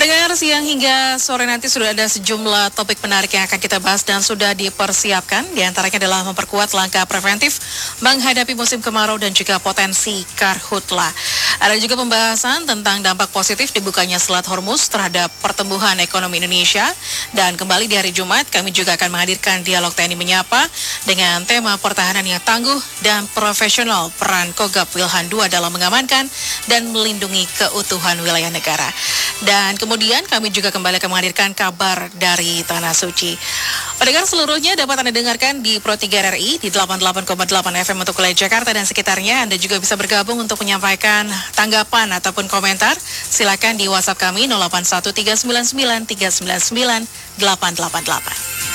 Pendengar, siang hingga sore nanti sudah ada sejumlah topik menarik yang akan kita bahas dan sudah dipersiapkan. Di antaranya adalah memperkuat langkah preventif menghadapi musim kemarau dan juga potensi karhutla. Ada juga pembahasan tentang dampak positif dibukanya Selat Hormuz terhadap pertumbuhan ekonomi Indonesia. Dan kembali di hari Jumat, kami juga akan menghadirkan dialog TNI Menyapa dengan tema pertahanan yang tangguh dan profesional, peran Kogab Wilhan II dalam mengamankan dan melindungi keutuhan wilayah negara. Dan kemudian kami juga kembali akan menghadirkan kabar dari Tanah Suci. Pendengar seluruhnya dapat Anda dengarkan di Pro 3 RRI di 88,8 FM untuk wilayah Jakarta dan sekitarnya. Anda juga bisa bergabung untuk menyampaikan tanggapan ataupun komentar. Silakan di WhatsApp kami 081399399888.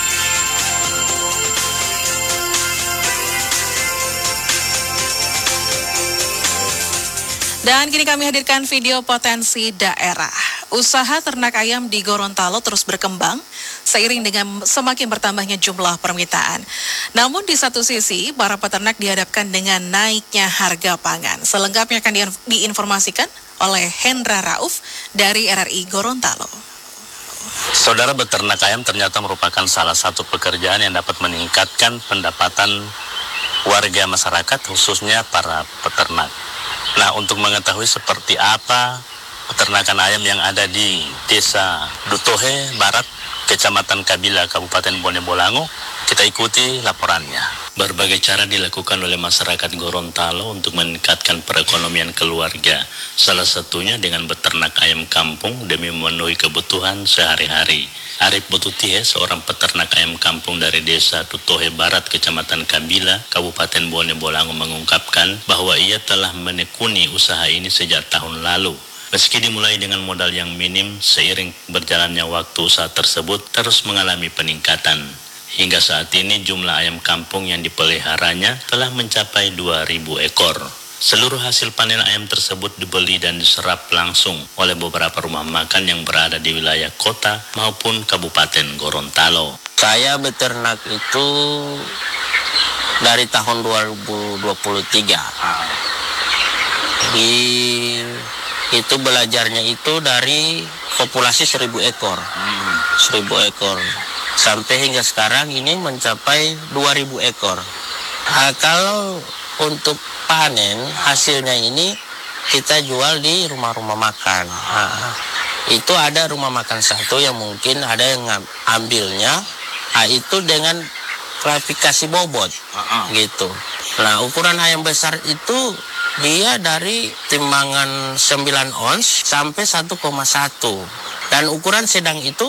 Dan kini kami hadirkan video potensi daerah. Usaha ternak ayam di Gorontalo terus berkembang seiring dengan semakin bertambahnya jumlah permintaan. Namun di satu sisi, para peternak dihadapkan dengan naiknya harga pangan. Selengkapnya akan diinformasikan oleh Hendra Rauf dari RRI Gorontalo. Saudara, beternak ayam ternyata merupakan salah satu pekerjaan yang dapat meningkatkan pendapatan warga masyarakat, khususnya para peternak. Nah, untuk mengetahui seperti apa peternakan ayam yang ada di Desa Dutohe Barat, Kecamatan Kabila, Kabupaten Bone Bolango, kita ikuti laporannya. Berbagai cara dilakukan oleh masyarakat Gorontalo untuk meningkatkan perekonomian keluarga. Salah satunya dengan beternak ayam kampung demi memenuhi kebutuhan sehari-hari. Arif Bututihe, seorang peternak ayam kampung dari Desa Dutohe Barat, Kecamatan Kabila, Kabupaten Bone Bolango, mengungkapkan bahwa ia telah menekuni usaha ini sejak tahun lalu. Meski dimulai dengan modal yang minim, seiring berjalannya waktu usaha tersebut terus mengalami peningkatan. Hingga saat ini jumlah ayam kampung yang dipeliharanya telah mencapai 2.000 ekor. Seluruh hasil panen ayam tersebut dibeli dan diserap langsung oleh beberapa rumah makan yang berada di wilayah kota maupun Kabupaten Gorontalo. Saya beternak itu dari tahun 2023. Itu belajarnya itu dari populasi 1.000 ekor. 1.000 ekor. Sampai hingga sekarang ini mencapai 2.000 ekor. Kalau untuk panen hasilnya ini kita jual di rumah-rumah makan. Itu ada rumah makan satu yang mungkin ada yang ambilnya, itu dengan klasifikasi bobot, gitu. Nah, ukuran ayam besar itu dia dari timbangan 9 ons sampai 1,1. Dan ukuran sedang itu